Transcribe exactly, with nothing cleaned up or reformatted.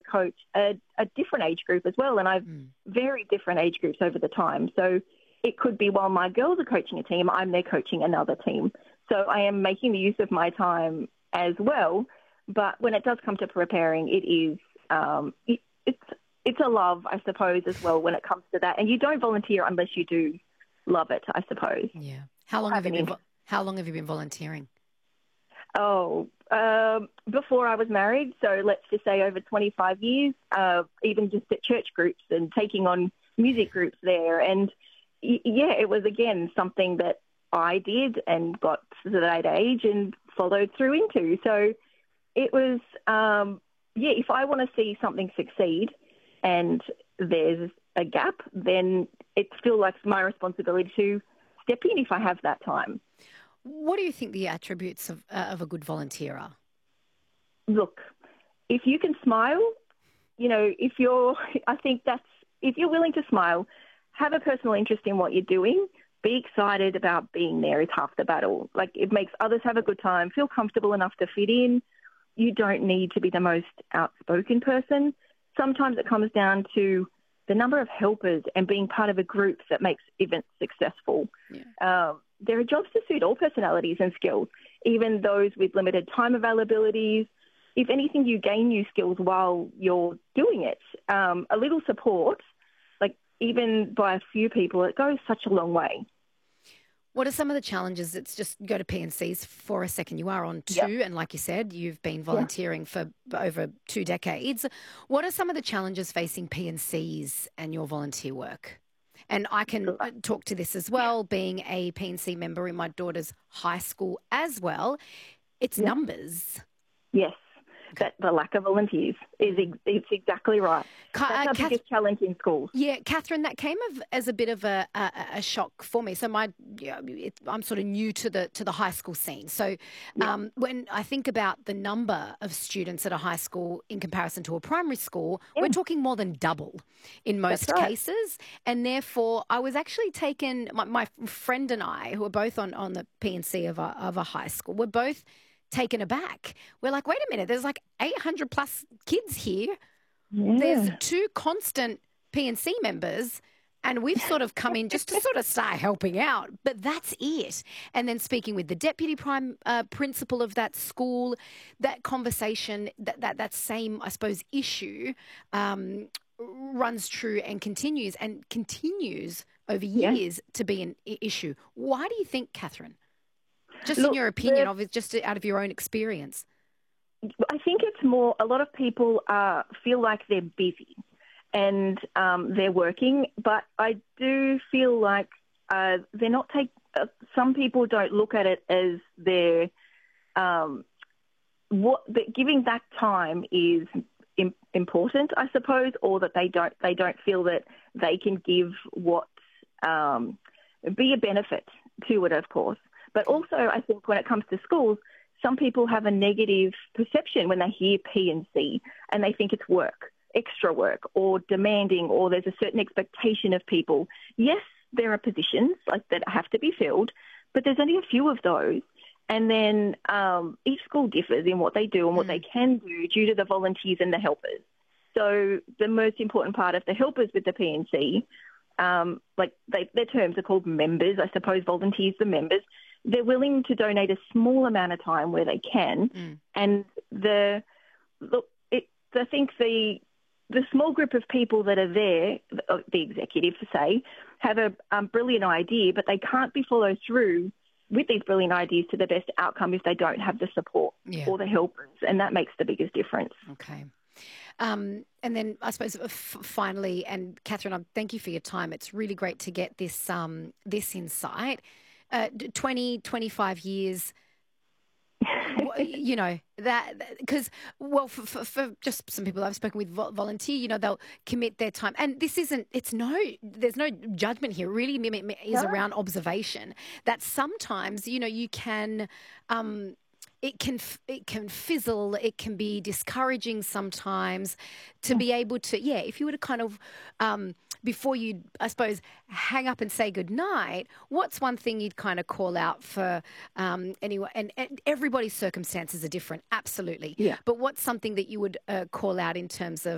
coach a, a different age group as well, and I've Mm. very different age groups over the time. So it could be while my girls are coaching a team, I'm there coaching another team. So I am making the use of my time as well. But when it does come to preparing, it is um, it, it's it's a love, I suppose, as well when it comes to that. And you don't volunteer unless you do love it, I suppose. Yeah. How long Or have you have been? any- vo- How long have you been volunteering? Oh, um, before I was married, so let's just say over twenty-five years, uh, even just at church groups and taking on music groups there. And y- yeah, it was again something that I did and got to that age and followed through into. So it was, um, yeah, if I want to see something succeed and there's a gap, then it's still like my responsibility to step in if I have that time. What do you think the attributes of uh, of a good volunteer are? Look, if you can smile, you know, if you're, I think that's, if you're willing to smile, have a personal interest in what you're doing, be excited about being there is half the battle. Like, it makes others have a good time, feel comfortable enough to fit in. You don't need to be the most outspoken person. Sometimes it comes down to the number of helpers and being part of a group that makes events successful. Yeah. Um, there are jobs to suit all personalities and skills, even those with limited time availabilities. If anything, you gain new skills while you're doing it. Um, a little support, like even by a few people, it goes such a long way. What are some of the challenges? Let's just go to P and Cs for a second. You are on two, Yep. and like you said, you've been volunteering for over two decades. What are some of the challenges facing P and Cs and your volunteer work? And I can uh, talk to this as well, being a P and C member in my daughter's high school as well. It's Yep. numbers. Yes, that the lack of volunteers is ex- it's exactly right. Ca- That's uh, our Kath- biggest challenge in schools. Yeah, Catherine, that came of, as a bit of a, a, a shock for me. So my, yeah, it, I'm sort of new to the to the high school scene. So um, when I think about the number of students at a high school in comparison to a primary school, Yeah. we're talking more than double in most That's right. cases. And therefore, I was actually taken. My, my friend and I, who are both on on the P and C of a of a high school, we're both taken aback. We're like, wait a minute, there's like eight hundred plus kids here. There's Yeah. two constant P and C members, and we've sort of come in just to sort of start helping out, but that's it. And then speaking with the deputy prime uh, principal of that school, that conversation, that that, that same, I suppose, issue um, runs true and continues and continues over Yeah. years to be an i- issue. Why do you think, Catherine? Just in Look, your opinion, the- of it, just out of your own experience. I think it's more, a lot of people uh, feel like they're busy and um, they're working, but I do feel like uh, they're not take. Uh, some people don't look at it as their um, what that giving that time is im- important, I suppose, or that they don't they don't feel that they can give what um, be a benefit to it, of course. But also, I think when it comes to schools, some people have a negative perception when they hear P and C and they think it's work, extra work, or demanding, or there's a certain expectation of people. Yes, there are positions like that have to be filled, but there's only a few of those. And then um, each school differs in what they do and what Mm. they can do due to the volunteers and the helpers. So the most important part of the helpers with the P and C, um, like they, their terms are called members, I suppose volunteers are members. They're willing to donate a small amount of time where they can. Mm. And the look, it, I think the the small group of people that are there, the executive, say, have a um, brilliant idea, but they can't be followed through with these brilliant ideas to the best outcome if they don't have the support Yeah. or the helpers, and that makes the biggest difference. Okay. Um, and then I suppose f- finally, and Catherine, I thank you for your time. It's really great to get this um, this insight. Uh, twenty, twenty-five years, w- you know, that because, well, for, for, for just some people I've spoken with vo- volunteer, you know, they'll commit their time. And this isn't, it's no, there's no judgment here. It really m- m- is No. around observation that sometimes, you know, you can, um, it can f- it can fizzle. It can be discouraging sometimes to be able to, yeah, if you were to kind of, um, before you, I suppose, hang up and say goodnight, what's one thing you'd kind of call out for um, anyone? And, and everybody's circumstances are different, absolutely. Yeah. But what's something that you would uh, call out in terms of